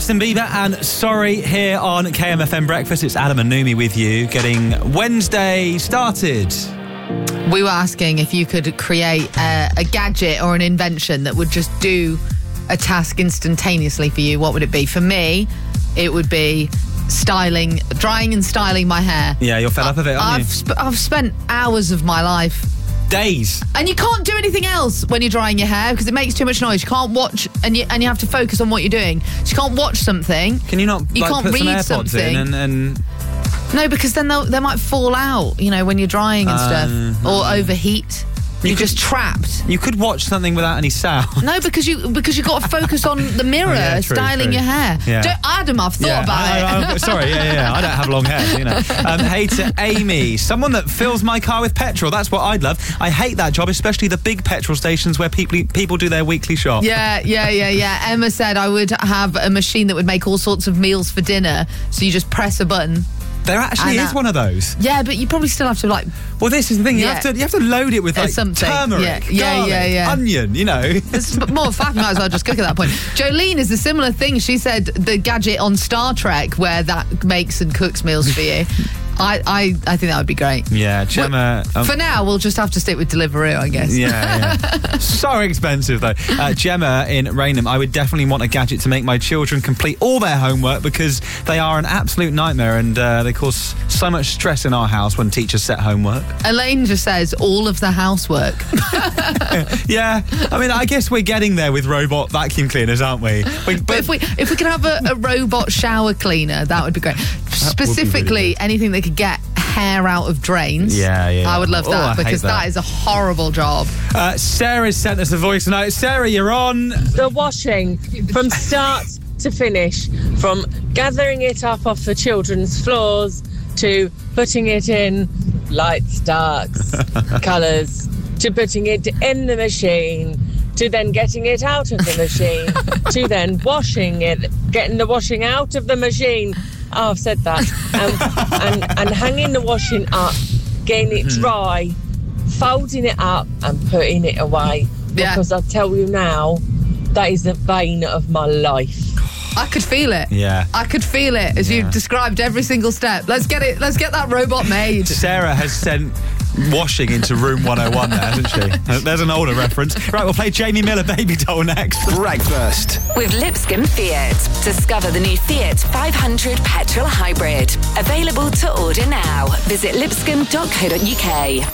Justin Bieber and Sorry here on KMFM Breakfast. It's Adam and Numi with you, getting Wednesday started. We were asking if you could create a gadget or an invention that would just do a task instantaneously for you. What would it be? For me, it would be drying and styling my hair. Yeah, you're fed up of it, aren't you? I've spent hours of my life. Days. And you can't do anything else when you're drying your hair because it makes too much noise. You can't watch, and you have to focus on what you're doing. So you can't watch something. Can you not can't put read some AirPods something in and... No, because then they might fall out, when you're drying and stuff, or overheat. You're just trapped. You could watch something without any sound. No, because you've got to focus on the mirror, styling your hair. Yeah. Adam, I've thought about it. Sorry, I don't have long hair, Hey to Amy, someone that fills my car with petrol. That's what I'd love. I hate that job, especially the big petrol stations where people do their weekly shop. Yeah. Emma said I would have a machine that would make all sorts of meals for dinner. So you just press a button. There actually is one of those. Yeah, but you probably still have to Well, this is the thing. You have to load it with something. Turmeric, garlic, onion. It's more fact. Might as well just cook at that point. Jolene is a similar thing. She said the gadget on Star Trek where that makes and cooks meals for you. I think that would be great. Yeah, Gemma... for now, we'll just have to stick with Deliveroo, I guess. Yeah. So expensive, though. Gemma in Raynham, I would definitely want a gadget to make my children complete all their homework because they are an absolute nightmare and they cause so much stress in our house when teachers set homework. Elaine just says all of the housework. Yeah. I guess we're getting there with robot vacuum cleaners, aren't we? But if we could have a robot shower cleaner, that would be great. Specifically, anything that could get hair out of drains. Yeah. I would love that because that is a horrible job. Sarah's sent us a voice note. Sarah, you're on. The washing from start to finish, from gathering it up off the children's floors to putting it in lights, darks, colours, to putting it in the machine, to then getting it out of the machine, to then washing it, getting the washing out of the machine. Oh, I've said that. And hanging the washing up, getting it dry, folding it up and putting it away. Because I tell you now, that is the bane of my life. I could feel it. Yeah. I could feel it as you've described every single step. Let's get that robot made. Sarah has sent washing into room 101 there, hasn't she? There's an older reference. Right, we'll play Jamie Miller Baby Doll next. Breakfast with Lipscomb Fiat. Discover the new Fiat 500 petrol hybrid. Available to order now. Visit lipscomb.co.uk.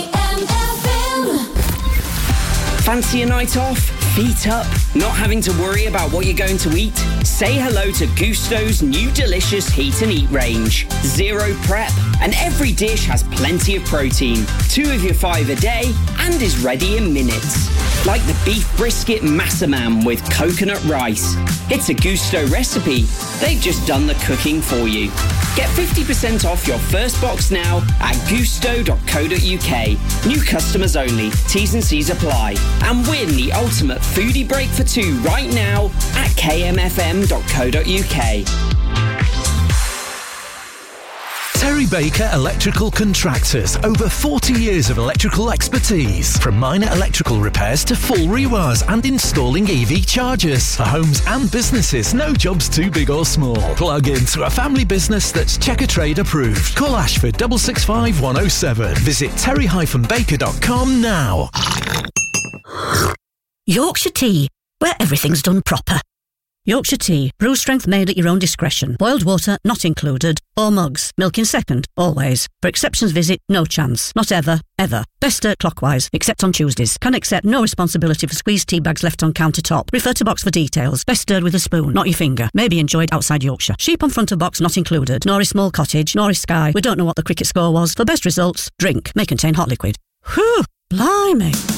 KMFM. Fancy a night off? Feet up? Not having to worry about what you're going to eat? Say hello to Gusto's new delicious Heat and Eat range. Zero prep, and every dish has plenty of protein. 2 of your 5 a day, and is ready in minutes. Like the beef brisket massaman with coconut rice. It's a Gusto recipe. They've just done the cooking for you. Get 50% off your first box now at gusto.co.uk. New customers only. T's and C's apply. And win the ultimate foodie break for 2 right now at kmfm.co.uk. Terry Baker Electrical Contractors. Over 40 years of electrical expertise. From minor electrical repairs to full rewires and installing EV chargers. For homes and businesses, no job's too big or small. Plug into a family business that's Checkatrade approved. Call Ashford 665 107. Visit terry-baker.com now. Yorkshire Tea, where everything's done proper. Yorkshire Tea, brew strength made at your own discretion. Boiled water not included. Or mugs. Milk in second, always. For exceptions visit, no chance. Not ever, ever. Best stir clockwise, except on Tuesdays. Can accept no responsibility for squeezed tea bags left on countertop. Refer to box for details. Best stirred with a spoon, not your finger. May be enjoyed outside Yorkshire. Sheep on front of box not included. Nor is small cottage, nor is Sky. We don't know what the cricket score was. For best results, drink. May contain hot liquid. Whew, blimey.